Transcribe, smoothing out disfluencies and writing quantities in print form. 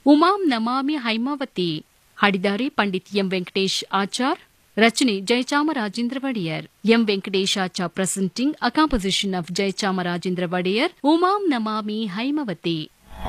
ಉಮಾಂ ನಮಾಮಿ ಹೈಮಾವತಿ ಹಾಡಿದ್ದಾರೆ ಪಂಡಿತ್ ಎಂ ವೆಂಕಟೇಶ್ ಆಚಾರ್. ರಚನೆ Jayachamarajendra Wadiyar. M Venkatesh Achar presenting a composition of Jayachamarajendra Wadiyar. ಉಮಾಂ Namami Haimavati.